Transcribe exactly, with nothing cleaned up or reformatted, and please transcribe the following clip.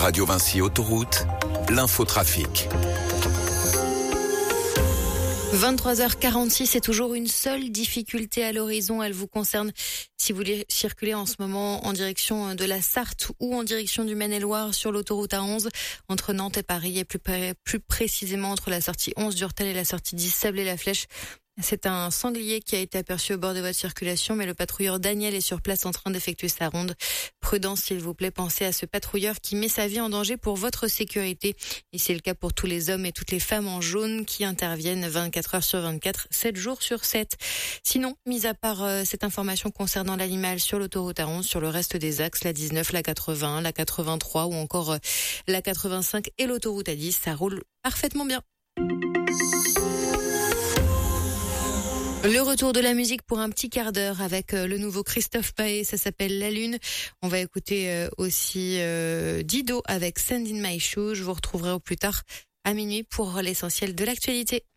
Radio Vinci Autoroute, l'infotrafic. vingt-trois heures quarante-six, c'est toujours une seule difficulté à l'horizon. Elle vous concerne si vous voulez circuler en ce moment en direction de la Sarthe ou en direction du Maine-et-Loire sur l'autoroute A onze entre Nantes et Paris et plus, pré- plus précisément entre la sortie onze d'Urtel et la sortie dix Sablé-la-Flèche. C'est un sanglier qui a été aperçu au bord de votre circulation, mais le patrouilleur Daniel est sur place en train d'effectuer sa ronde. Prudence, s'il vous plaît, pensez à ce patrouilleur qui met sa vie en danger pour votre sécurité. Et c'est le cas pour tous les hommes et toutes les femmes en jaune qui interviennent vingt-quatre heures sur vingt-quatre, sept jours sur sept. Sinon, mis à part euh, cette information concernant l'animal sur l'autoroute A onze, sur le reste des axes, la dix-neuf, la quatre-vingts, la quatre-vingt-trois ou encore euh, la quatre-vingt-cinq et l'autoroute A dix, ça roule parfaitement bien. Le retour de la musique pour un petit quart d'heure avec le nouveau Christophe Paé, ça s'appelle La Lune. On va écouter aussi euh, Dido avec Send in My Shoes. Je vous retrouverai au plus tard à minuit pour l'essentiel de l'actualité.